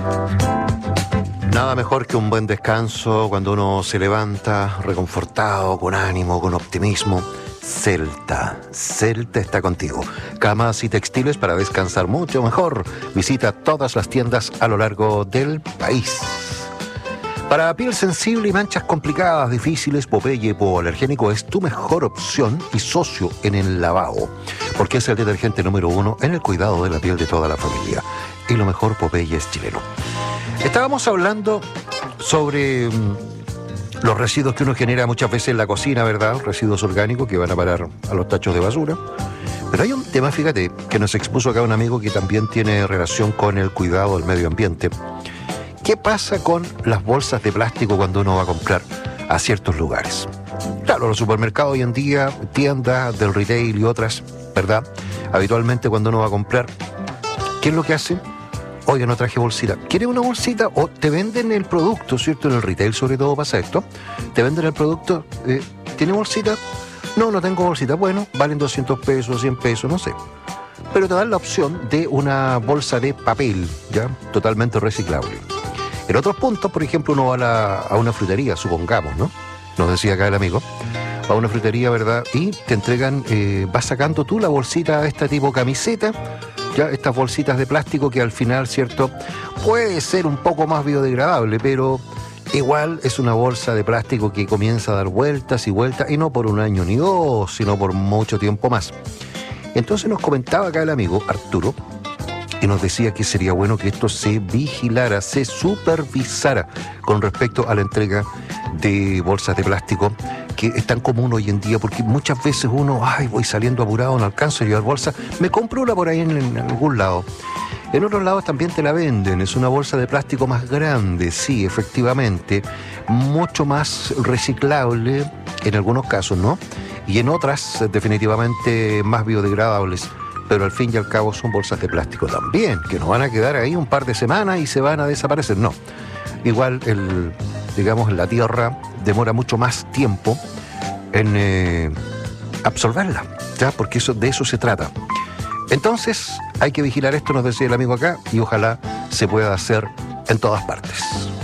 Nada mejor que un buen descanso cuando uno se levanta reconfortado, con ánimo, con optimismo. Celta está contigo. Camas y textiles para descansar mucho mejor. Visita todas las tiendas a lo largo del país. Para piel sensible y manchas complicadas, difíciles, Popeye hipoalergénico es tu mejor opción y socio en el lavado, porque es el detergente número 1 en el cuidado de la piel de toda la familia. Y lo mejor, Popeye es chileno. Estábamos hablando sobre los residuos que uno genera muchas veces en la cocina, ¿verdad? Residuos orgánicos que van a parar a los tachos de basura. Pero hay un tema, fíjate, que nos expuso acá un amigo que también tiene relación con el cuidado del medio ambiente. ¿Qué pasa con las bolsas de plástico cuando uno va a comprar a ciertos lugares? Claro, los supermercados hoy en día, tiendas del retail y otras, ¿verdad? Habitualmente cuando uno va a comprar, ¿qué es lo que hacen? Oye, no traje bolsita. ¿Quieres una bolsita? O te venden el producto, ¿cierto? En el retail sobre todo pasa esto. Te venden el producto, ¿tiene bolsita? No tengo bolsita. Bueno, valen 200 pesos, 100 pesos, no sé. Pero te dan la opción de una bolsa de papel, ¿ya? Totalmente reciclable. En otros puntos, por ejemplo, uno va a una frutería, supongamos, ¿no? Nos decía acá el amigo. Va a una frutería, ¿verdad? Y te entregan, vas sacando tú la bolsita de esta tipo camiseta, ya estas bolsitas de plástico que al final, ¿cierto? Puede ser un poco más biodegradable, pero igual es una bolsa de plástico que comienza a dar vueltas y vueltas, y no por un año ni dos, sino por mucho tiempo más. Entonces nos comentaba acá el amigo Arturo, y nos decía que sería bueno que esto se vigilara, se supervisara con respecto a la entrega de bolsas de plástico, que es tan común hoy en día, porque muchas veces uno, voy saliendo apurado, no alcanzo a llevar bolsa, me compro una por ahí en algún lado. En otros lados también te la venden, es una bolsa de plástico más grande, sí, efectivamente, mucho más reciclable en algunos casos, ¿no? Y en otras definitivamente más biodegradables. Pero al fin y al cabo son bolsas de plástico también, que no van a quedar ahí un par de semanas y se van a desaparecer, no. Igual, la tierra demora mucho más tiempo en absorberla, ¿ya? Porque de eso se trata. Entonces, hay que vigilar esto, nos decía el amigo acá, y ojalá se pueda hacer en todas partes.